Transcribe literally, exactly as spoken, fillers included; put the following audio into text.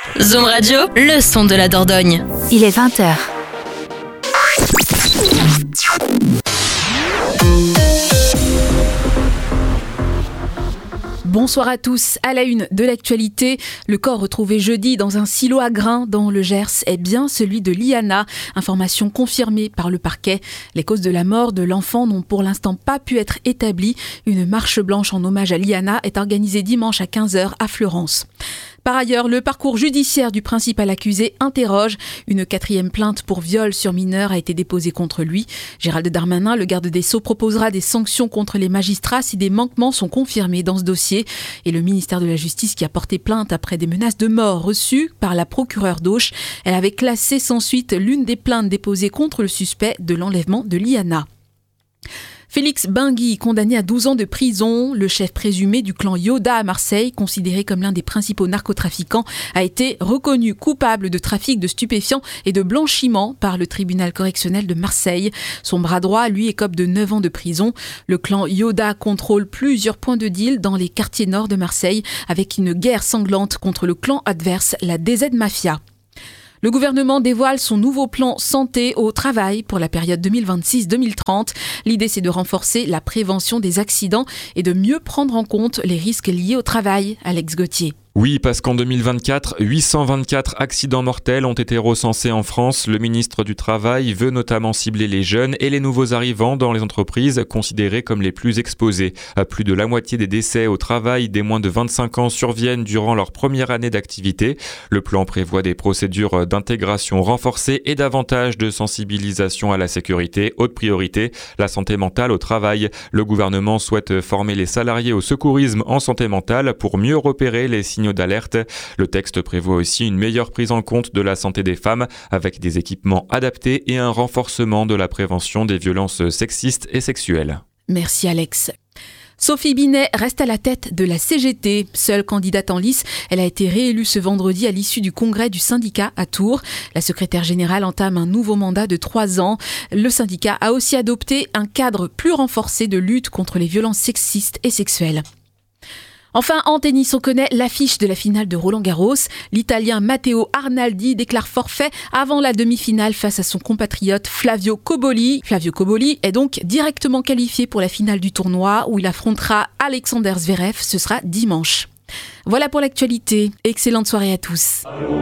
Zoom Radio, le son de la Dordogne. Il est vingt heures. Bonsoir à tous. À la une de l'actualité, le corps retrouvé jeudi dans un silo à grains dans le Gers est bien celui de Liana. Information confirmée par le parquet. Les causes de la mort de l'enfant n'ont pour l'instant pas pu être établies. Une marche blanche en hommage à Liana est organisée dimanche à quinze heures à Fleurance. Par ailleurs, le parcours judiciaire du principal accusé interroge. Une quatrième plainte pour viol sur mineur a été déposée contre lui. Gérald Darmanin, le garde des Sceaux, proposera des sanctions contre les magistrats si des manquements sont confirmés dans ce dossier. Et le ministère de la Justice qui a porté plainte après des menaces de mort reçues par la procureure d'Auch. Elle avait classé sans suite l'une des plaintes déposées contre le suspect de l'enlèvement de Liana. Félix Bingui, condamné à douze ans de prison, le chef présumé du clan Yoda à Marseille, considéré comme l'un des principaux narcotrafiquants, a été reconnu coupable de trafic de stupéfiants et de blanchiment par le tribunal correctionnel de Marseille. Son bras droit, lui, écope de neuf ans de prison. Le clan Yoda contrôle plusieurs points de deal dans les quartiers nord de Marseille, avec une guerre sanglante contre le clan adverse, la D Z Mafia. Le gouvernement dévoile son nouveau plan santé au travail pour la période deux mille vingt-six deux mille trente. L'idée, c'est de renforcer la prévention des accidents et de mieux prendre en compte les risques liés au travail. Alex Gauthier. Oui, parce qu'en deux mille vingt-quatre, huit cent vingt-quatre accidents mortels ont été recensés en France. Le ministre du Travail veut notamment cibler les jeunes et les nouveaux arrivants dans les entreprises considérées comme les plus exposés. Plus de la moitié des décès au travail des moins de vingt-cinq ans surviennent durant leur première année d'activité. Le plan prévoit des procédures d'intégration renforcées et davantage de sensibilisation à la sécurité. Haute priorité, la santé mentale au travail. Le gouvernement souhaite former les salariés au secourisme en santé mentale pour mieux repérer les signes d'alerte. Le texte prévoit aussi une meilleure prise en compte de la santé des femmes avec des équipements adaptés et un renforcement de la prévention des violences sexistes et sexuelles. Merci Alex. Sophie Binet reste à la tête de la C G T. Seule candidate en lice, elle a été réélue ce vendredi à l'issue du congrès du syndicat à Tours. La secrétaire générale entame un nouveau mandat de trois ans. Le syndicat a aussi adopté un cadre plus renforcé de lutte contre les violences sexistes et sexuelles. Enfin, en tennis, on connaît l'affiche de la finale de Roland-Garros. L'Italien Matteo Arnaldi déclare forfait avant la demi-finale face à son compatriote Flavio Cobolli. Flavio Cobolli est donc directement qualifié pour la finale du tournoi où il affrontera Alexander Zverev. Ce sera dimanche. Voilà pour l'actualité. Excellente soirée à tous.